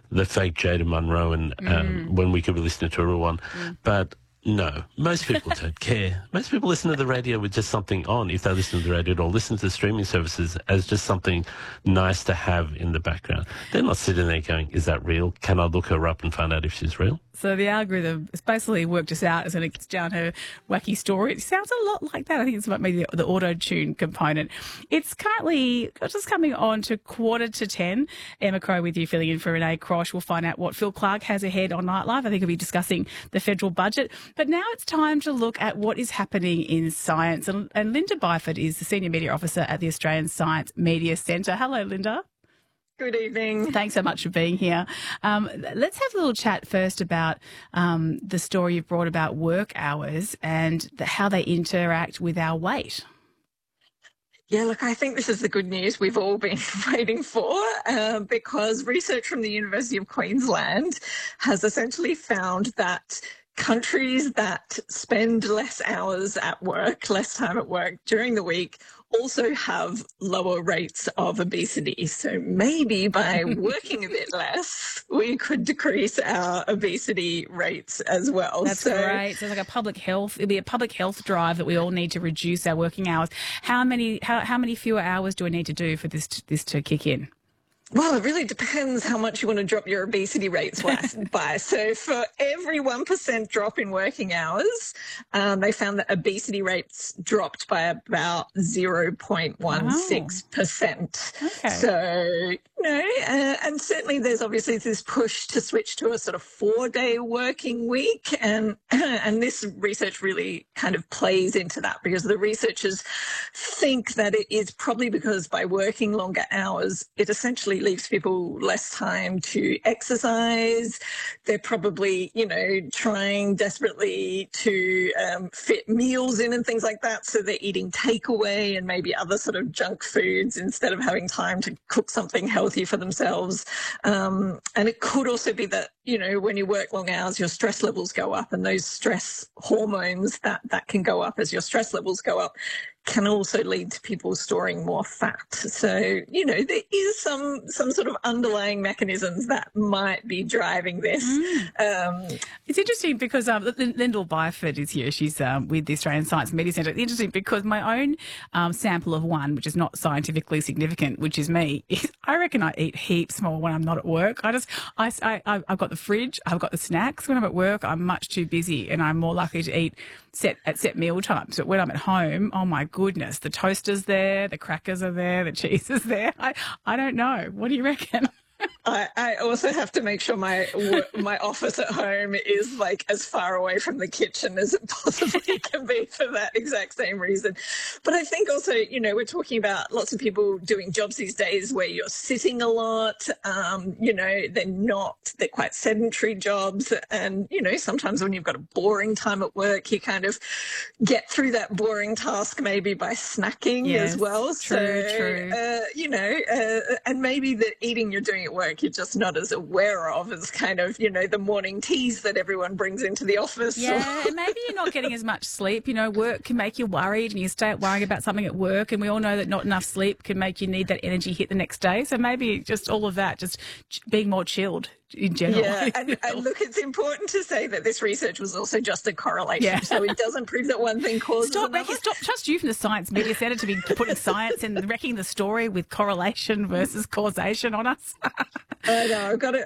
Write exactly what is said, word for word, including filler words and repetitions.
the fake Jada Monroe and um, Mm. when we could be listening to a real one. Mm. But no, most people don't care. Most people listen to the radio with just something on, if they listen to the radio at all, listen to the streaming services as just something nice to have in the background. They're not sitting there going, is that real? Can I look her up and find out if she's real? So the algorithm has basically worked us out as it gets down her wacky story. It sounds a lot like that. I think it's about maybe the, the auto-tune component. It's currently just coming on to quarter to ten. Emma Crow with you, filling in for Renee Crosh. We'll find out what Phil Clark has ahead on Nightlife. I think he'll be discussing the federal budget. But now it's time to look at what is happening in science. And, and Linda Byford is the Senior Media Officer at the Australian Science Media Centre. Hello, Linda. Good evening. Thanks so much for being here. Um, let's have a little chat first about um, the story you've brought about work hours and the, how they interact with our weight. Yeah, look, I think this is the good news we've all been waiting for uh, because research from the University of Queensland has essentially found that countries that spend less hours at work, less time at work during the week, also have lower rates of obesity. So maybe by working a bit less, we could decrease our obesity rates as well. That's so, great. So it's like a public health, it'll be a public health drive that we all need to reduce our working hours. How many, how, how many fewer hours do I need to do for this, to, this to kick in? Well, it really depends how much you want to drop your obesity rates by. So for every one percent drop in working hours, um, they found that obesity rates dropped by about zero point one six percent. Wow. Okay. So, you know, uh, and certainly there's obviously this push to switch to a sort of four-day working week. And, and this research really kind of plays into that because the researchers think that it is probably because by working longer hours, it essentially leaves people less time to exercise. They're probably, you know, trying desperately to um, fit meals in and things like that. So they're eating takeaway and maybe other sort of junk foods instead of having time to cook something healthy for themselves. Um, and it could also be that, you know, when you work long hours, your stress levels go up, and those stress hormones that, that can go up as your stress levels go up can also lead to people storing more fat. So, you know, there is some some sort of underlying mechanisms that might be driving this. Mm. Um, it's interesting because um, Lyndall Byford is here. She's um, with the Australian Science Media Centre. It's interesting because my own um, sample of one, which is not scientifically significant, which is me, is I reckon I eat heaps more when I'm not at work. I just, I, I, I've got the fridge, I've got the snacks. When I'm at work, I'm much too busy and I'm more likely to eat set at set meal times. But when I'm at home, oh my goodness, the toaster's there, the crackers are there, the cheese is there. I, I don't know. What do you reckon? I, I also have to make sure my my office at home is like as far away from the kitchen as it possibly can be for that exact same reason. But I think also, you know, we're talking about lots of people doing jobs these days where you're sitting a lot. Um, you know, they're not, they're quite sedentary jobs. And, you know, sometimes when you've got a boring time at work, you kind of get through that boring task maybe by snacking yes, as well. True, so, true. Uh, you know, uh, and maybe the eating you're doing at work you're just not as aware of as kind of, you know, the morning teas that everyone brings into the office. Yeah, and maybe you're not getting as much sleep. You know, work can make you worried and you start worrying about something at work, and we all know that not enough sleep can make you need that energy hit the next day. So maybe just all of that, just being more chilled in general. Yeah, and, and look, it's important to say that this research was also just a correlation, yeah. so it doesn't prove that one thing causes stop, another. Becky, stop, trust you from the Science Media Centre to be putting science and wrecking the story with correlation versus causation on us. I know, I've got to,